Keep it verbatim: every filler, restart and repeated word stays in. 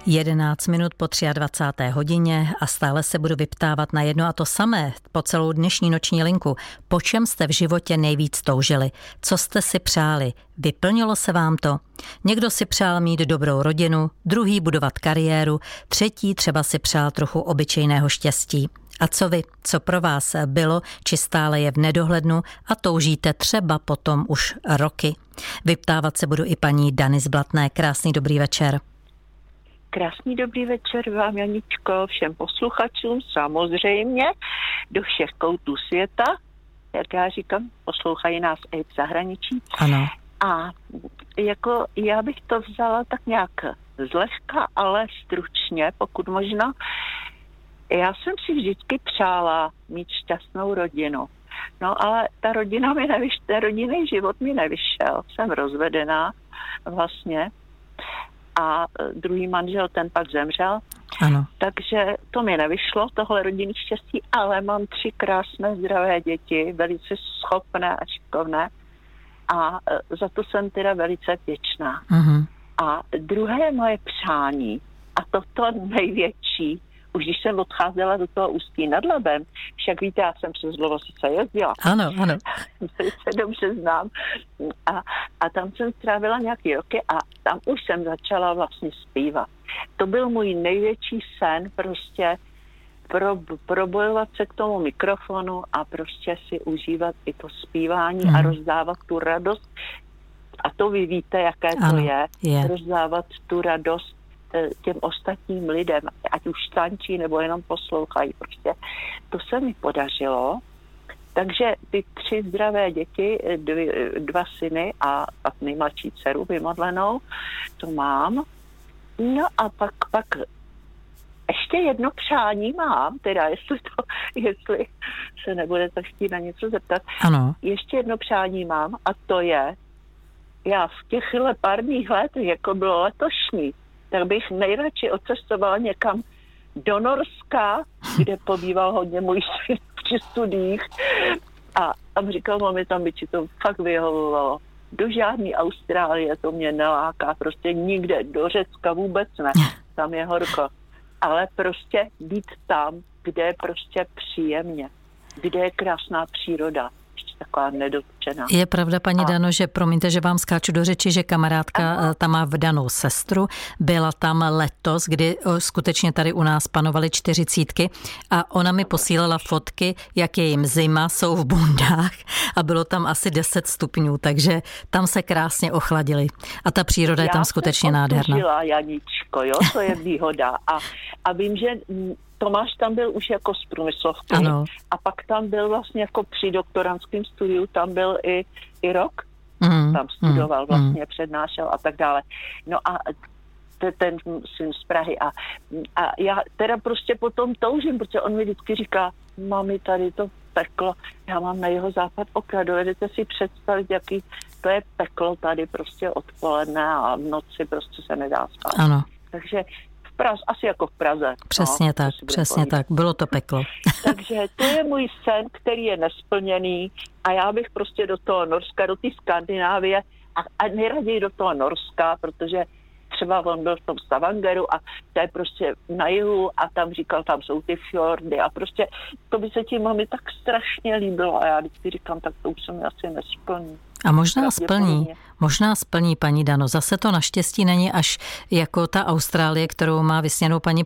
jedenáct minut po dvacáté třetí hodině a stále se budu vyptávat na jedno a to samé po celou dnešní noční linku. Po čem jste v životě nejvíc toužili? Co jste si přáli? Vyplnilo se vám to? Někdo si přál mít dobrou rodinu, druhý budovat kariéru, třetí třeba si přál trochu obyčejného štěstí. A co vy? Co pro vás bylo, či stále je v nedohlednu a toužíte třeba potom už roky? Vyptávat se budu i paní Dany z Blatné. Krásný dobrý večer. Krásný dobrý večer vám, Janičko, všem posluchačům, samozřejmě do všech koutů světa, jak já říkám, poslouchají nás i v zahraničí. Ano. A jako já bych to vzala tak nějak zlehka, ale stručně, pokud možno. Já jsem si vždycky přála mít šťastnou rodinu. No ale ta rodina mi nevyšla, ten rodinný život mi nevyšel. Jsem rozvedená vlastně. A druhý manžel, ten pak zemřel. Ano. Takže to mi nevyšlo, tohle rodinný štěstí, ale mám tři krásné zdravé děti, velice schopné a šikovné. A za to jsem teda velice vděčná. Uh-huh. A druhé moje přání, a toto největší, už když jsem odcházela do toho Ústí nad Labem, však víte, já jsem přes Lovosice jezdila. Ano, ano. Velice dobře znám. A, a tam jsem strávila nějaký roky a tam už jsem začala vlastně zpívat. To byl můj největší sen, prostě pro, probojovat se k tomu mikrofonu a prostě si užívat i to zpívání hmm. a rozdávat tu radost. A to vy víte, jaké to ano, je, je, rozdávat tu radost těm ostatním lidem, ať už tančí nebo jenom poslouchají. Prostě to se mi podařilo. Takže ty tři zdravé děti, dvě, dva syny a pak nejmladší dceru vymodlenou, to mám. No a pak, pak ještě jedno přání mám, teda jestli, to, jestli se nebudete chtít na něco zeptat. Ano. Ještě jedno přání mám a to je, já v těchhle pár dních letech, jako bylo letošní, tak bych nejradši odcestovala někam do Norska, kde pobýval hodně můj syn při studiích. A tam říkal, mami, tam by ti to fakt vyhovovalo. Do žádný Austrálie to mě neláká, prostě nikde, do Řecka vůbec ne, tam je horko. Ale prostě být tam, kde je prostě příjemně, kde je krásná příroda. Taková nedotčená. Je pravda, paní a... Dano, že promiňte, že vám skáču do řeči, že kamarádka Aha. tam má vdanou sestru, byla tam letos, kdy skutečně tady u nás panovaly čtyřicítky a ona mi posílala fotky, jak je jim zima, jsou v bundách a bylo tam asi deset stupňů, takže tam se krásně ochladili a ta příroda je tam skutečně nádherná. Já jsem Janičko, jo, to je výhoda a, a vím, že Tomáš tam byl už jako z průmyslovky ano. a pak tam byl vlastně jako při doktorandském studiu, tam byl i, i rok, mm, tam studoval, mm, vlastně přednášel a tak dále. No a t- ten syn z Prahy a, a já teda prostě potom toužím, protože on mi vždycky říká, mami, tady to peklo, já mám na jeho západ okna, dovedete si představit, jaký to je peklo tady prostě odpoledne a v noci prostě se nedá spát. Ano. Takže Praze, asi jako v Praze. Přesně no, tak, přesně tak. Bylo to peklo. Takže to je můj sen, který je nesplněný a já bych prostě do toho Norska, do té Skandinávie a, a nejraději do toho Norska, protože třeba on byl v tom Stavangeru a to je prostě na jihu a tam říkal, tam jsou ty fjordy a prostě to by se ti mami tak strašně líbilo a já vždycky říkám, tak to už se mi asi nesplní. A možná splní, možná splní, paní Dano. Zase to naštěstí není až jako ta Austrálie, kterou má vysněnou paní